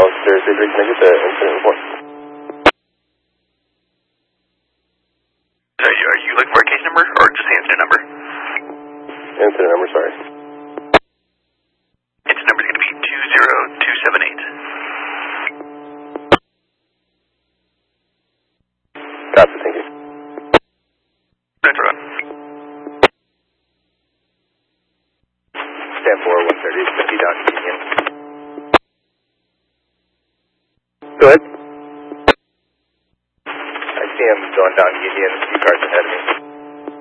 Officer 33, can I get the incident report? Are you looking for a case number or just the incident number? Incident number, sorry. Incident number is going to be 20278. Copy, thank you. That's right. Stand for 130, 50 down Union. Go ahead. I see him going down Union, a few cars ahead of me.